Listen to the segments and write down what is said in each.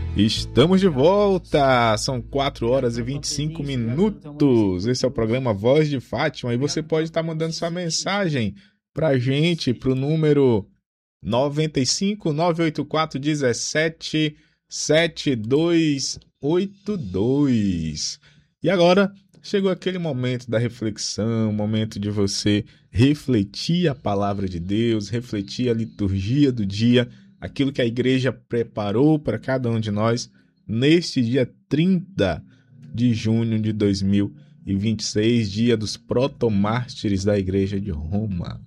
Estamos de volta, são 4 horas e 25 minutos. Esse é o programa Voz de Fátima e você pode estar mandando sua mensagem pra gente pro número 95 984 17 7282. E agora chegou aquele momento da reflexão, momento de você refletir a palavra de Deus, refletir a liturgia do dia, aquilo que a igreja preparou para cada um de nós neste dia 30 de junho de 2026, dia dos protomártires da igreja de Roma.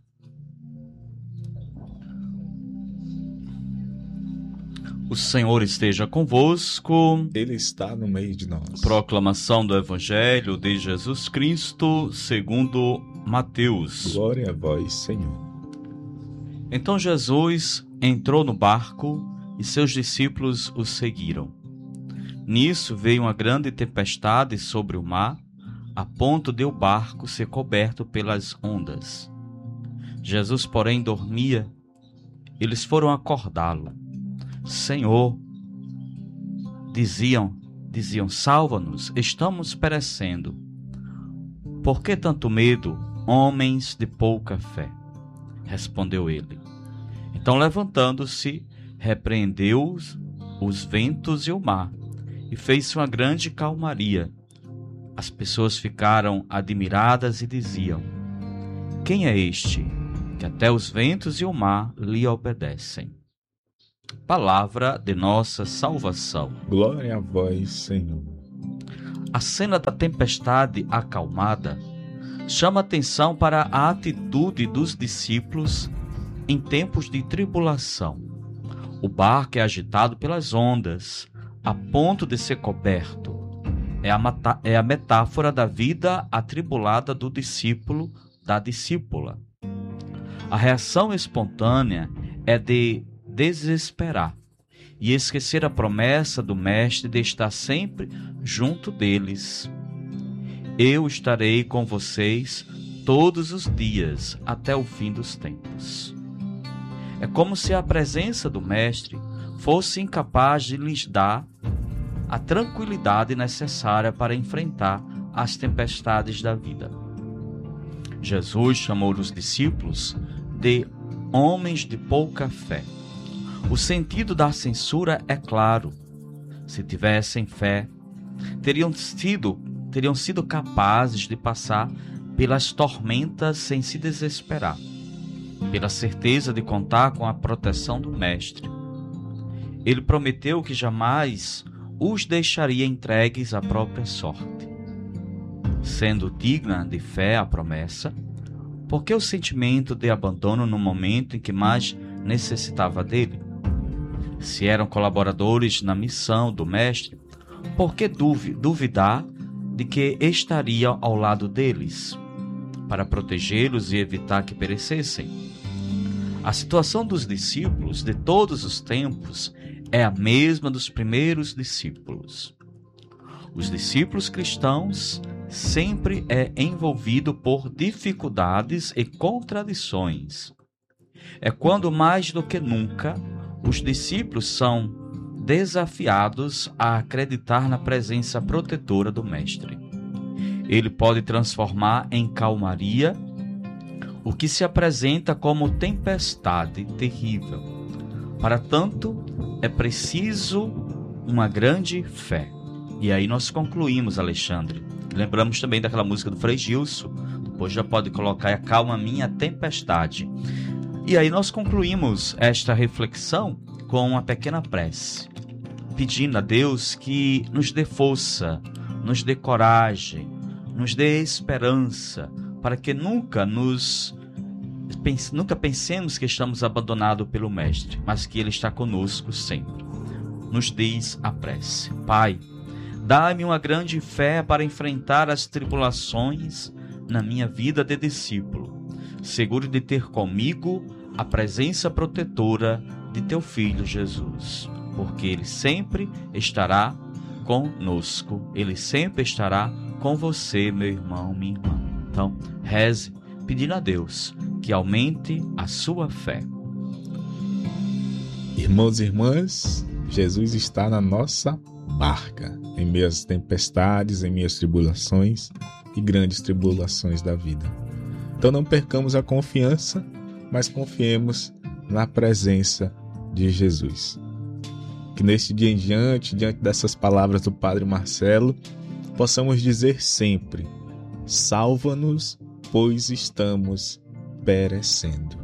O Senhor esteja convosco. Ele está no meio de nós. Proclamação do Evangelho de Jesus Cristo segundo Mateus. Glória a vós, Senhor. Então Jesus entrou no barco e seus discípulos o seguiram. Nisso veio uma grande tempestade sobre o mar, a ponto de o barco ser coberto pelas ondas. Jesus, porém, dormia. Eles foram acordá-lo. Senhor, diziam, salva-nos, estamos perecendo. Por que tanto medo, homens de pouca fé? Respondeu ele. Então, levantando-se, repreendeu os ventos e o mar, e fez-se uma grande calmaria. As pessoas ficaram admiradas e diziam: quem é este, que até os ventos e o mar lhe obedecem? Palavra de nossa salvação. Glória a vós, Senhor. A cena da tempestade acalmada chama atenção para a atitude dos discípulos em tempos de tribulação. O barco é agitado pelas ondas, a ponto de ser coberto. É a metáfora da vida atribulada do discípulo, da discípula. A reação espontânea é de desesperar e esquecer a promessa do Mestre de estar sempre junto deles. Eu estarei com vocês todos os dias até o fim dos tempos. É como se a presença do Mestre fosse incapaz de lhes dar a tranquilidade necessária para enfrentar as tempestades da vida. Jesus chamou os discípulos de homens de pouca fé. O sentido da censura é claro. Se tivessem fé, teriam sido capazes de passar pelas tormentas sem se desesperar, pela certeza de contar com a proteção do Mestre. Ele prometeu que jamais os deixaria entregues à própria sorte. Sendo digna de fé a promessa, por que o sentimento de abandono no momento em que mais necessitava dele? Se eram colaboradores na missão do Mestre, por que duvidar de que estaria ao lado deles, para protegê-los e evitar que perecessem? A situação dos discípulos de todos os tempos é a mesma dos primeiros discípulos. Os discípulos cristãos sempre é envolvido por dificuldades e contradições. É quando mais do que nunca os discípulos são desafiados a acreditar na presença protetora do Mestre. Ele pode transformar em calmaria o que se apresenta como tempestade terrível. Para tanto, é preciso uma grande fé. E aí nós concluímos, Alexandre. Lembramos também daquela música do Frei Gilson. Depois já pode colocar Acalma Minha Tempestade. E aí nós concluímos esta reflexão com uma pequena prece, pedindo a Deus que nos dê força, nos dê coragem, nos dê esperança, para que nunca pensemos que estamos abandonados pelo Mestre, mas que Ele está conosco sempre. Nos diz a prece: Pai, dá-me uma grande fé para enfrentar as tribulações na minha vida de discípulo, seguro de ter comigo a presença protetora de Teu Filho Jesus, porque Ele sempre estará conosco, Ele sempre estará com você, meu irmão, minha irmã. Então, reze, pedindo a Deus que aumente a sua fé. Irmãos e irmãs, Jesus está na nossa barca, em meio às tempestades, em meio às tribulações e grandes tribulações da vida. Então não percamos a confiança, mas confiemos na presença de Jesus. Que neste dia em diante dessas palavras do Padre Marcelo, possamos dizer sempre: salva-nos, pois estamos perecendo.